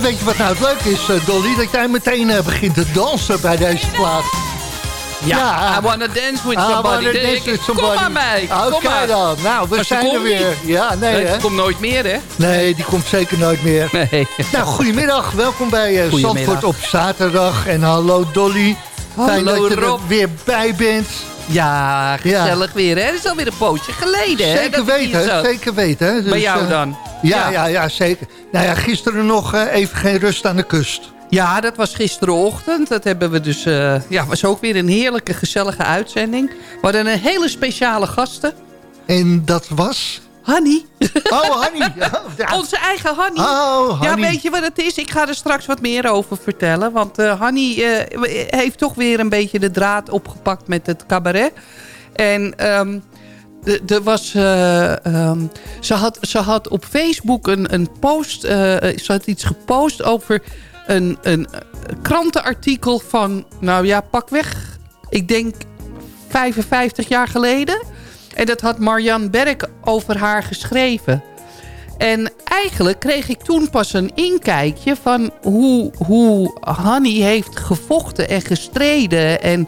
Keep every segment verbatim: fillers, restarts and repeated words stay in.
Weet je wat nou het leuke is, uh, Dolly? Dat jij meteen uh, begint te dansen bij deze plaat. Ja, ja, I wanna dance with somebody. I dance with somebody. Kom maar mee. Oké okay, dan. Nou, we maar zijn er weer. Niet. Ja, nee, nee, hè? Die komt nooit meer, hè? Nee, die komt zeker nooit meer. Nee. Nou, goedemiddag. Welkom bij uh, Zandvoort op zaterdag. En hallo Dolly. Hallo Fijn dat je Rob. er weer bij bent. Ja, gezellig ja. weer, hè? Het is alweer een poosje geleden, hè? Zeker weten, zeker weten. Dus, bij jou dan? Uh, ja, ja, ja, ja, zeker. Nou ja, gisteren nog uh, even geen rust aan de kust. Ja, dat was gisterenochtend. Dat hebben we dus... Uh, ja, was ook weer een heerlijke, gezellige uitzending. We hadden een hele speciale gasten. En dat was... Hanny. Oh, Hanny. Ja, ja. Onze eigen Hanny. Oh, Hanny. Ja, weet je wat het is? Ik ga er straks wat meer over vertellen. Want uh, Hanny uh, heeft toch weer een beetje de draad opgepakt met het cabaret. En... Um, Er was, uh, um, ze, had, ze had op Facebook een, een post, uh, ze had iets gepost over een, een krantenartikel van, nou ja, pakweg, ik denk vijfenvijftig jaar geleden. En dat had Marianne Berk over haar geschreven. En eigenlijk kreeg ik toen pas een inkijkje van hoe, hoe Hanny heeft gevochten en gestreden en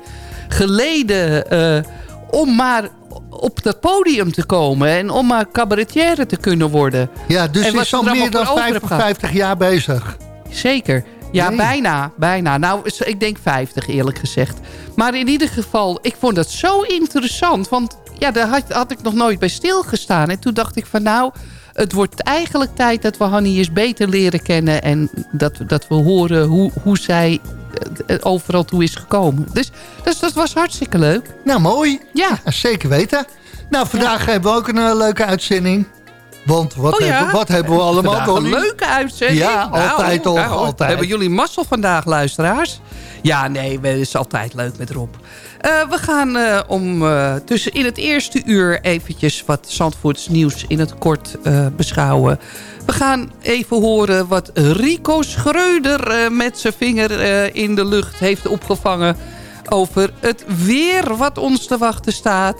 geleden uh, om maar... op dat podium te komen en om maar cabaretière te kunnen worden. Ja, dus ze is al meer dan vijfenvijftig jaar bezig. Zeker. Ja, nee. bijna, bijna. Nou, ik denk vijftig eerlijk gezegd. Maar in ieder geval, ik vond dat zo interessant. Want ja, daar had, had ik nog nooit bij stilgestaan. En toen dacht ik van nou, het wordt eigenlijk tijd dat we Hanny eens beter leren kennen. En dat, dat we horen hoe, hoe zij overal toe is gekomen. Dus, dus dat was hartstikke leuk. Nou, mooi. Ja. Ja, zeker weten. Nou, vandaag ja. hebben we ook een uh, leuke uitzending. Want wat, oh ja. hebben, wat hebben we allemaal? Vandaag een leuke uitzending. Ja, nou, altijd toch. Nou, altijd. Hebben jullie mazzel vandaag, luisteraars? Ja, nee, het is altijd leuk met Rob. Uh, we gaan uh, om uh, tussen in het eerste uur eventjes wat Zandvoorts nieuws in het kort uh, beschouwen. We gaan even horen wat Rico Schreuder uh, met zijn vinger uh, in de lucht heeft opgevangen over het weer wat ons te wachten staat.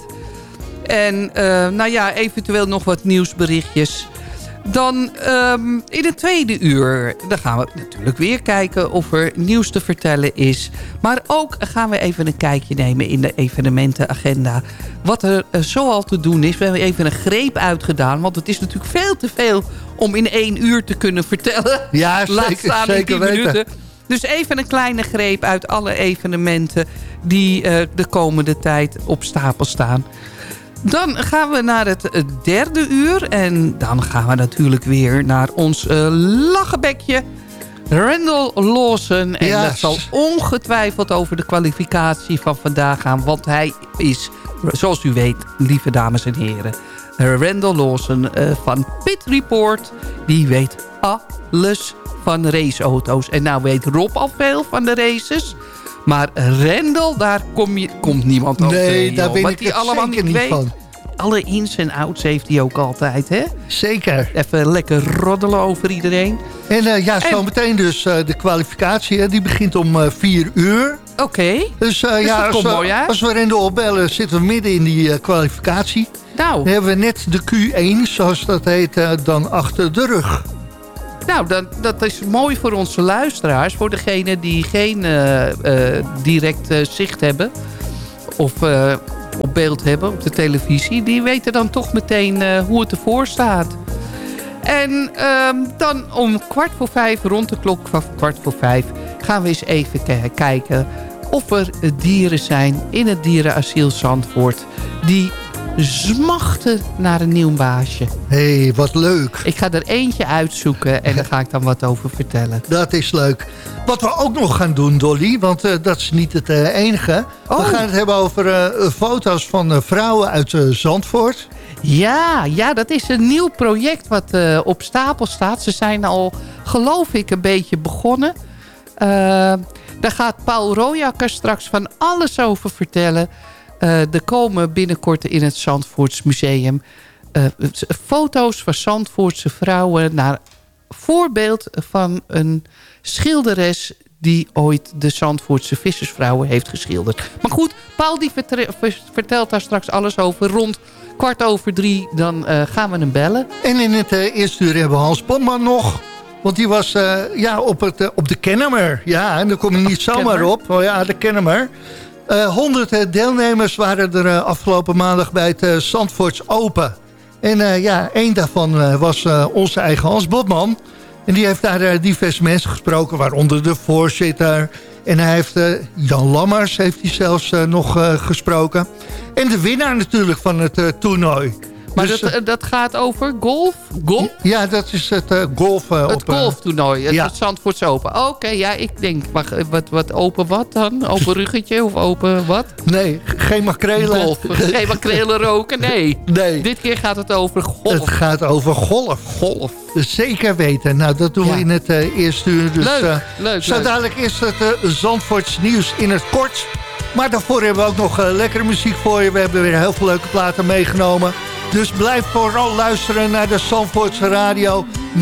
En uh, nou ja, eventueel nog wat nieuwsberichtjes. Dan um, in het tweede uur, dan gaan we natuurlijk weer kijken of er nieuws te vertellen is. Maar ook gaan we even een kijkje nemen in de evenementenagenda. Wat er uh, zoal te doen is. We hebben even een greep uitgedaan. Want het is natuurlijk veel te veel om in één uur te kunnen vertellen. Ja, Laat zeker, staan in zeker tien weten. minuten. Dus even een kleine greep uit alle evenementen die uh, de komende tijd op stapel staan. Dan gaan we naar het derde uur. En dan gaan we natuurlijk weer naar ons uh, lachenbekje. Randall Lawson. En yes. dat zal ongetwijfeld over de kwalificatie van vandaag gaan. Want hij is, zoals u weet, lieve dames en heren... Randall Lawson uh, van Pit Report. Die weet alles van raceauto's. En nou weet Rob al veel van de races... Maar Randall, daar kom je, komt niemand over. Nee, heen, daar joh. ben Wat ik die het allemaal zeker niet niet weet. van. Alle ins en outs heeft hij ook altijd, hè? Zeker. Even lekker roddelen over iedereen. En uh, ja, zo en... meteen dus uh, de kwalificatie. Hè, die begint om uh, vier uur. Oké. Okay. Dus, uh, dus ja, als, mooi, uh, als we Randall opbellen, zitten we midden in die uh, kwalificatie. Nou. Dan hebben we net de Q één, zoals dat heet, uh, dan achter de rug. Nou, dat, dat is mooi voor onze luisteraars. Voor degenen die geen uh, uh, direct uh, zicht hebben. Of uh, op beeld hebben op de televisie. Die weten dan toch meteen uh, hoe het ervoor staat. En uh, dan om kwart voor vijf, rond de klok van kwart voor vijf... gaan we eens even k- kijken of er dieren zijn in het dierenasiel Zandvoort... die smachten naar een nieuw baasje. Hé, hey, wat leuk. Ik ga er eentje uitzoeken en daar ga ik dan wat over vertellen. Dat is leuk. Wat we ook nog gaan doen, Dolly, want uh, dat is niet het uh, enige. Oh. We gaan het hebben over uh, foto's van uh, vrouwen uit uh, Zandvoort. Ja, ja, dat is een nieuw project wat uh, op stapel staat. Ze zijn al, geloof ik, een beetje begonnen. Uh, daar gaat Paul Royakker straks van alles over vertellen. Uh, er komen binnenkort in het Zandvoorts Museum uh, foto's van Zandvoortse vrouwen... naar voorbeeld van een schilderes die ooit de Zandvoortse vissersvrouwen heeft geschilderd. Maar goed, Paul die vertelt daar straks alles over. Rond kwart over drie, dan uh, gaan we hem bellen. En in het uh, eerste uur hebben we Hans Pomman nog. Want die was uh, ja, op, het, uh, op de Kennemer. Ja, en daar kom je niet zomaar op. Oh ja, de Kennemer. Honderd uh, deelnemers waren er uh, afgelopen maandag bij het uh, Zandvoorts Open. En uh, ja, één daarvan uh, was uh, onze eigen Hans Botman. En die heeft daar uh, diverse mensen gesproken, waaronder de voorzitter. En hij heeft, uh, Jan Lammers heeft hij zelfs uh, nog uh, gesproken. En de winnaar natuurlijk van het uh, toernooi. Maar dus, dat, dat gaat over golf? golf? Ja, dat is het uh, golf. Uh, het op, golftoernooi, het ja. Zandvoorts Open. Oké, okay, ja, ik denk, wacht, wat, wat open wat dan? Open ruggetje of open wat? Nee, geen makrelen. Golf, geen makrelen roken, nee. nee. Dit keer gaat het over golf. Het gaat over golf. Golf. Zeker weten. Nou, dat doen ja. we in het uh, eerste uur. Dus, leuk, uh, leuk. Zo leuk. dadelijk is het uh, Zandvoorts nieuws in het kort. Maar daarvoor hebben we ook nog uh, lekkere muziek voor je. We hebben weer heel veel leuke platen meegenomen. Dus blijf vooral luisteren naar de Zandvoortse radio